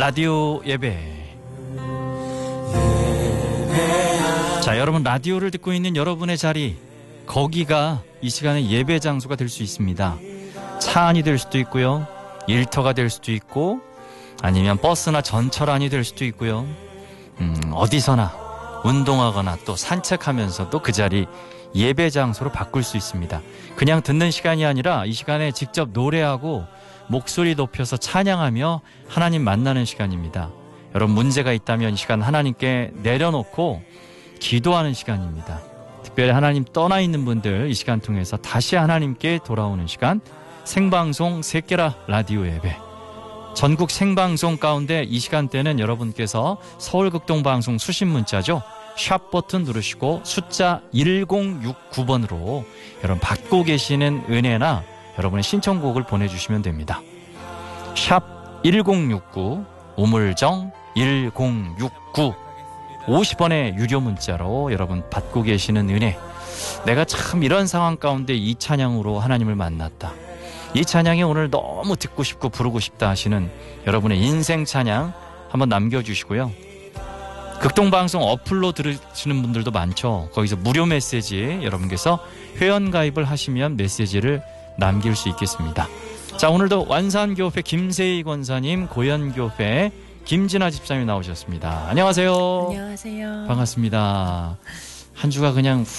라디오 예배. 자, 여러분 라디오를 듣고 있는 여러분의 자리, 거기가 이 시간에 예배 장소가 될 수 있습니다. 차 안이 될 수도 있고요, 일터가 될 수도 있고, 아니면 버스나 전철 안이 될 수도 있고요. 어디서나 운동하거나 또 산책하면서도 그 자리 예배 장소로 바꿀 수 있습니다. 그냥 듣는 시간이 아니라 이 시간에 직접 노래하고 목소리 높여서 찬양하며 하나님 만나는 시간입니다. 여러분 문제가 있다면 이 시간 하나님께 내려놓고 기도하는 시간입니다. 특별히 하나님 떠나 있는 분들 이 시간 통해서 다시 하나님께 돌아오는 시간, 생방송 새끼라 라디오 예배. 전국 생방송 가운데 이 시간대는 여러분께서 서울극동방송 수신 문자죠. 샵 버튼 누르시고 숫자 1069번으로 여러분 받고 계시는 은혜나 여러분의 신청곡을 보내주시면 됩니다. 샵 1069, 우물정 1069, 50원의 유료 문자로 여러분 받고 계시는 은혜. 내가 참 이런 상황 가운데 이 찬양으로 하나님을 만났다, 이 찬양이 오늘 너무 듣고 싶고 부르고 싶다 하시는 여러분의 인생 찬양 한번 남겨주시고요. 극동방송 어플로 들으시는 분들도 많죠. 거기서 무료 메시지 여러분께서 회원가입을 하시면 메시지를 남길 수 있겠습니다. 자, 오늘도 완산교회 김세희 권사님, 고연교회 김진아 집사님 나오셨습니다. 안녕하세요. 안녕하세요. 반갑습니다. 한 주가 그냥